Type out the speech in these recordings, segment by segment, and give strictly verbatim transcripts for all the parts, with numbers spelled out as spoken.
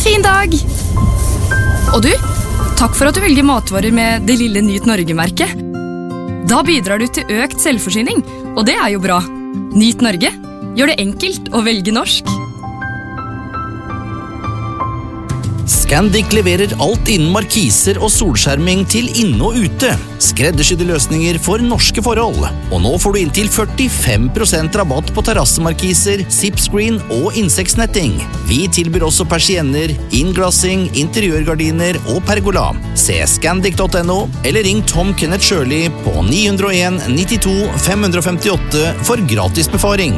fin dag! Og du, takk for at du velger matvarer med det lille Nyt Norge-merket. Da bidrar du til økt selvforsyning, og det er jo bra. Nyt Norge gjør det enkelt å velge norsk. Scandic leverer alt innen markiser og solskjerming til inne og ute. Skreddersydde løsninger for norske forhold. Og nå får du inntil førtifem prosent rabatt på terrassemarkiser, zipscreen og insektsnetting. Vi tilbyr også persienner, innglassing, interiørgardiner og pergola. Se scandic punktum no eller ring Tom Kenneth Shirley på ni null en nittito fem femtiåtte for gratis befaring.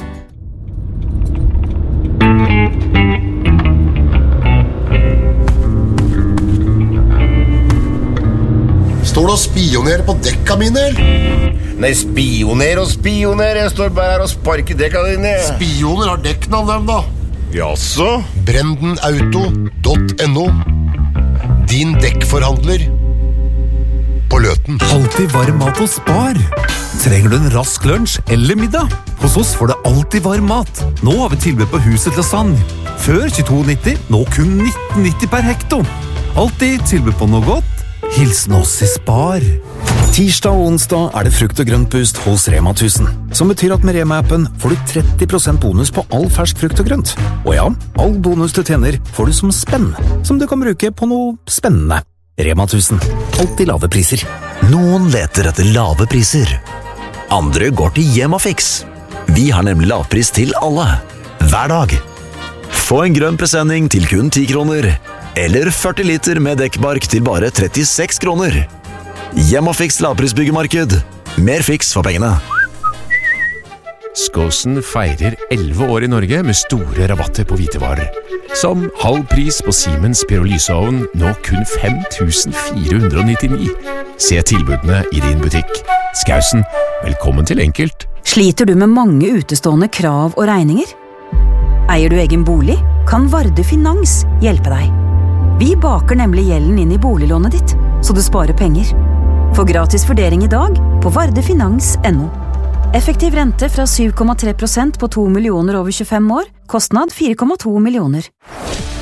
Står du og spionerer på dekka mine, eller? Nei, spioner og spioner. Jeg står bare her og sparker dekka dine. Spioner har dekknavn dem, da. Jaså? Brendenauto punktum no. Din dekkforhandler på Løten. Alltid varm mat og spar. Trenger du en rask lunsj eller middag? Hos oss får du alltid varm mat. Nå har vi tilbud på huset til lasagne. Før tjueto nitti, nå kun nitten nitti per hekto. Alltid tilbud på noe godt. Hilsen oss i Spar. Tirsdag og onsdag er det frukt- og grøntboost hos Rema tusen, som betyr at med Rema-appen får du tretti prosent bonus på all fersk frukt og grønt. Og ja, all bonus du tjener får du som spenn, som du kan bruke på noe spennende. Rema tusen. Alltid lave priser. Noen leter etter lave priser. Andre går til Hjemmafix. Vi har nemlig lavpris til alle. Hver dag. Få en grønn presenning til kun ti kroner. Eller førti liter med dekkbark til bare trettiseks kroner. Hjemmafix lavprisbyggemarked. Mer fiks for pengene. Skåsen feirer elleve år i Norge med store rabatter på hvitevarer. Som halv pris på Siemens pyrolyseovn, nå kun fem tusen fire hundre nittini. Se tilbudene i din butikk. Skåsen, velkommen til Enkelt. Sliter du med mange utestående krav og regninger? Eier du egen bolig? Kan Varde Finans hjelpe deg? Vi baker nemlig gjelden inn i boliglånet ditt, så du sparer penger. Få gratis vurdering i dag på vardefinans punktum no. Effektiv rente fra syv komma tre prosent på to millioner over tjuefem år. Kostnad fire komma to millioner.